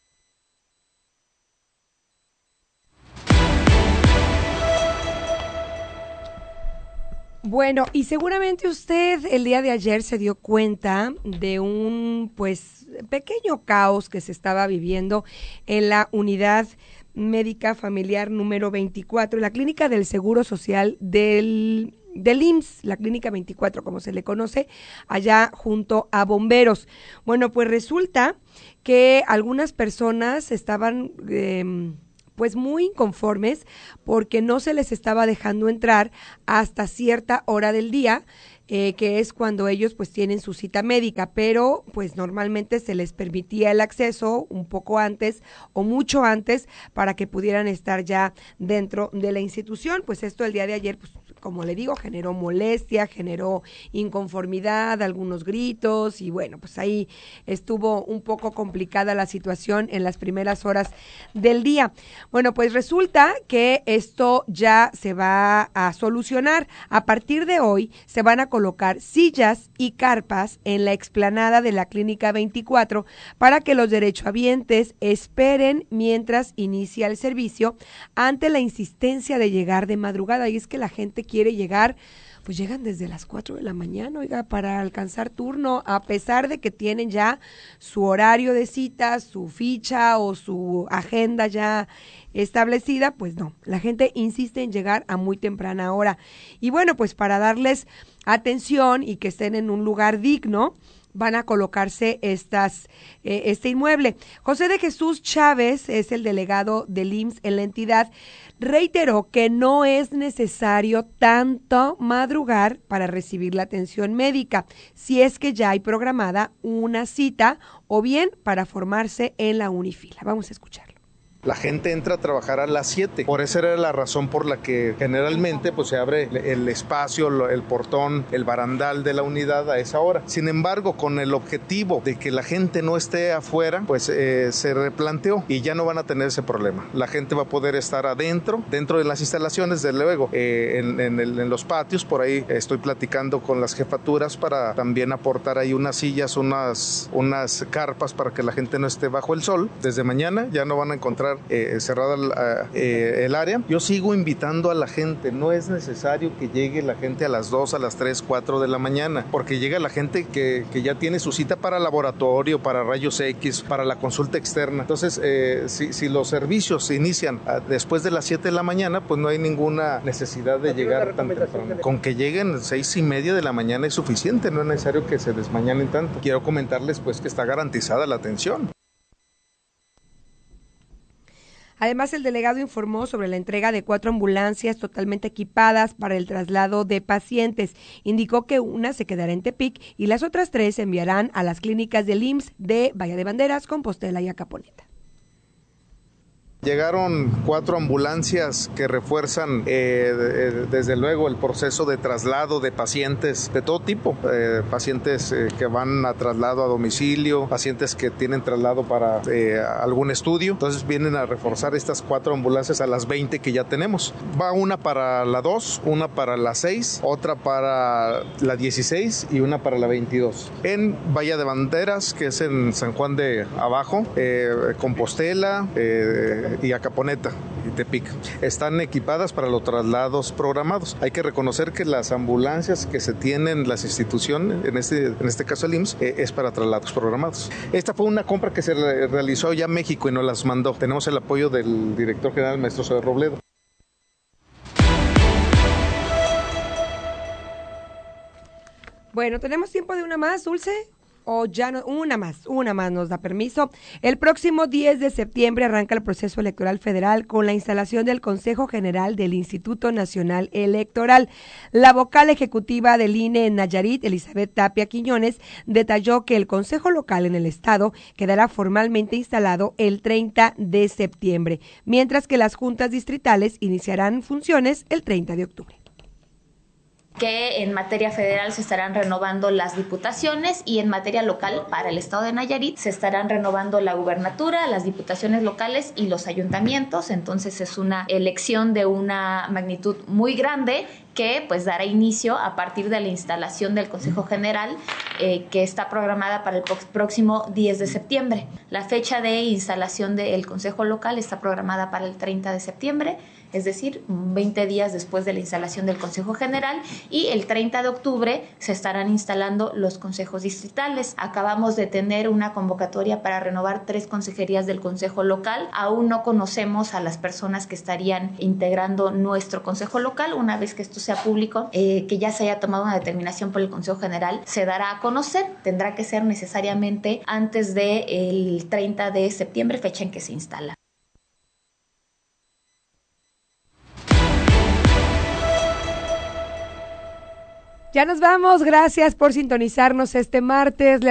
Bueno, y seguramente usted el día de ayer se dio cuenta de un, pues, pequeño caos que se estaba viviendo en la unidad médica familiar número veinticuatro, la clínica del Seguro Social del, del I M S S, la clínica veinticuatro, como se le conoce, allá junto a bomberos. Bueno, pues resulta que algunas personas estaban Eh, pues muy inconformes porque no se les estaba dejando entrar hasta cierta hora del día, eh, que es cuando ellos pues tienen su cita médica, pero pues normalmente se les permitía el acceso un poco antes o mucho antes para que pudieran estar ya dentro de la institución. Pues esto el día de ayer, pues como le digo, generó molestia, generó inconformidad, algunos gritos y bueno, pues ahí estuvo un poco complicada la situación en las primeras horas del día. Bueno, pues resulta que esto ya se va a solucionar. A partir de hoy se van a colocar sillas y carpas en la explanada de la Clínica veinticuatro para que los derechohabientes esperen mientras inicia el servicio ante la insistencia de llegar de madrugada. Y es que la gente quiere llegar, pues llegan desde las cuatro de la mañana, oiga, para alcanzar turno, a pesar de que tienen ya su horario de citas, su ficha o su agenda ya establecida, pues no, la gente insiste en llegar a muy temprana hora. Y bueno, pues para darles atención y que estén en un lugar digno, van a colocarse estas, eh, este inmueble. José de Jesús Chávez es el delegado del I M S S en la entidad, reiteró que no es necesario tanto madrugar para recibir la atención médica, si es que ya hay programada una cita o bien para formarse en la Unifila. Vamos a escucharlo. La gente entra a trabajar a las siete, por esa era la razón por la que generalmente pues se abre el espacio, el portón, el barandal de la unidad a esa hora. Sin embargo, con el objetivo de que la gente no esté afuera, pues eh, se replanteó y ya no van a tener ese problema. La gente va a poder estar adentro, dentro de las instalaciones, desde luego, eh, en, en, el, en los patios. Por ahí estoy platicando con las jefaturas para también aportar ahí unas sillas, unas, unas carpas para que la gente no esté bajo el sol. Desde mañana ya no van a encontrar Eh, cerrada eh, el área. Yo sigo invitando a la gente, no es necesario que llegue la gente a las dos, a las tres, cuatro de la mañana, porque llega la gente que, que ya tiene su cita para laboratorio, para rayos X, para la consulta externa. Entonces, eh, si, si los servicios se inician a, después de las siete de la mañana, pues no hay ninguna necesidad de llegar tan temprano. Con que lleguen seis y media de la mañana es suficiente, no es necesario que se desmañanen tanto. Quiero comentarles pues que está garantizada la atención. Además, el delegado informó sobre la entrega de cuatro ambulancias totalmente equipadas para el traslado de pacientes. Indicó que una se quedará en Tepic y las otras tres se enviarán a las clínicas del I M S S de Bahía de Banderas, Compostela y Acaponeta. Llegaron cuatro ambulancias que refuerzan eh, desde luego el proceso de traslado de pacientes de todo tipo, eh, pacientes eh, que van a traslado a domicilio, pacientes que tienen traslado para eh, algún estudio. Entonces vienen a reforzar estas cuatro ambulancias a las veinte que ya tenemos. Va una para la dos, una para la seis, otra para la dieciséis y una para la veintidós. En Bahía de Banderas, que es en San Juan de Abajo, eh, Compostela, eh, y Acaponeta y Tepic. Están equipadas para los traslados programados. Hay que reconocer que las ambulancias que se tienen las instituciones, en este, en este caso el I M S S, eh, es para traslados programados. Esta fue una compra que se re- realizó ya en México y nos las mandó. Tenemos el apoyo del director general, maestro Zoe Robledo. Bueno, ¿tenemos tiempo de una más, Dulce? o ya no, una más, una más nos da permiso. El próximo diez de septiembre arranca el proceso electoral federal con la instalación del Consejo General del Instituto Nacional Electoral. La vocal ejecutiva del I N E en Nayarit, Elizabeth Tapia Quiñones, detalló que el Consejo Local en el estado quedará formalmente instalado el treinta de septiembre, mientras que las juntas distritales iniciarán funciones el treinta de octubre. Que en materia federal se estarán renovando las diputaciones y en materia local para el estado de Nayarit se estarán renovando la gubernatura, las diputaciones locales y los ayuntamientos. Entonces es una elección de una magnitud muy grande que pues dará inicio a partir de la instalación del Consejo General eh, que está programada para el próximo diez de septiembre. La fecha de instalación del Consejo Local está programada para el treinta de septiembre, es decir, veinte días después de la instalación del Consejo General, y el treinta de octubre se estarán instalando los consejos distritales. Acabamos de tener una convocatoria para renovar tres consejerías del Consejo Local. Aún no conocemos a las personas que estarían integrando nuestro Consejo Local. Una vez que esto sea público, eh, que ya se haya tomado una determinación por el Consejo General, se dará a conocer. Tendrá que ser necesariamente antes del treinta de septiembre, fecha en que se instala. Ya nos vamos, gracias por sintonizarnos este martes.